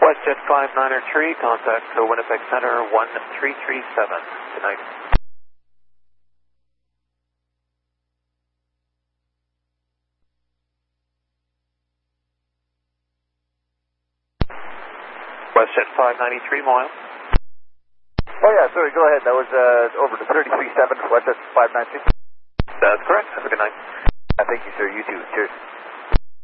WestJet 593, contact Winnipeg Center 1337. Good night. WestJet 593, Moyle. Oh yeah, sorry, go ahead. That was over to 33.7 WestJet 593.